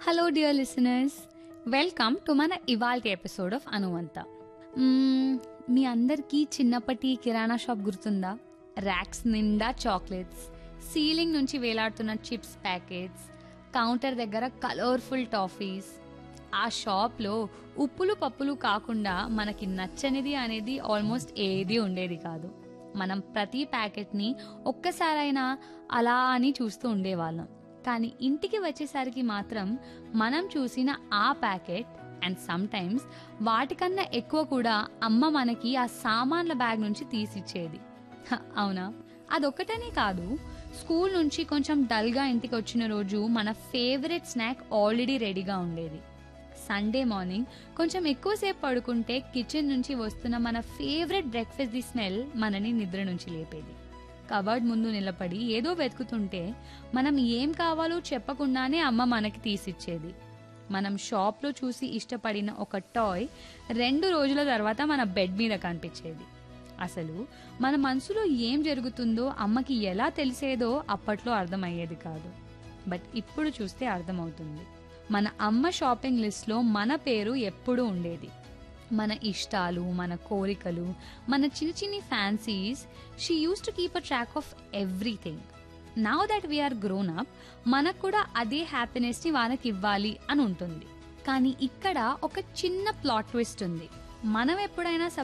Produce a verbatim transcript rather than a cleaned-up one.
Hello dear listeners, welcome to మన ఇవాల్టి episode of అనువంత. మ్మ్, మీ అందరికీ చిన్నప్పటి కిరాణా షాప్ గుర్తుందా? ర్యాక్స్ నిండా చాక్లెట్స్, సీలింగ్ నుంచి వేలాడుతున్న చిప్స్ ప్యాకెట్స్, కౌంటర్ దగ్గర కలర్ఫుల్ టాఫీస్. ఆ షాప్లో ఉప్పులు పప్పులు కాకుండా మనకి నచ్చనిది అనేది ఆల్మోస్ట్ ఏది ఉండేది కాదు. మనం ప్రతి ప్యాకెట్ని ఒక్కసారైనా అలా అని చూస్తూ ఉండేవాళ్ళం. కానీ ఇంటికి వచ్చేసరికి మాత్రం మనం చూసిన ఆ ప్యాకెట్ అండ్ సమ్ టైమ్స్ వాటికన్నా ఎక్కువ కూడా అమ్మ మనకి ఆ సామాన్ల బ్యాగ్ నుంచి తీసిచ్చేది. హ, అవునా? అదొక్కటనే కాదు, స్కూల్ నుంచి కొంచెం డల్గా ఇంటికి వచ్చిన రోజు మన ఫేవరెట్ స్నాక్ ఆల్రెడీ రెడీగా ఉండేది. సండే మార్నింగ్ కొంచెం ఎక్కువసేపు పడుకుంటే కిచెన్ నుంచి వస్తున్న మన ఫేవరెట్ బ్రేక్ఫాస్ట్ ది స్మెల్ మనని నిద్ర నుంచి లేపేది. కబర్డ్ ముందు నిలబడి ఏదో వెతుకుతుంటే మనం ఏం కావాలో చెప్పకుండానే అమ్మ మనకి తీసిచ్చేది. మనం షాప్లో చూసి ఇష్టపడిన ఒక టాయ్ రెండు రోజుల తర్వాత మన బెడ్ మీద కనిపించేది. అసలు మన మనసులో ఏం జరుగుతుందో అమ్మకి ఎలా తెలిసేదో అప్పట్లో అర్థమయ్యేది కాదు. బట్ ఇప్పుడు చూస్తే అర్థమవుతుంది. మన అమ్మ షాపింగ్ లిస్ట్లో మన పేరు ఎప్పుడూ ఉండేది. మన ఇష్టాలు, మన కోరికలు, మన చిన్న చిన్ని fancies, she use to keep a track of everything. Now that we are grown up, మనకు కూడా అదే హ్యాపీనెస్ని వాళ్ళకి ఇవ్వాలి అని ఉంటుంది. కానీ ఇక్కడ ఒక చిన్న ప్లాట్ ట్విస్ట్ ఉంది. మనం ఎప్పుడైనా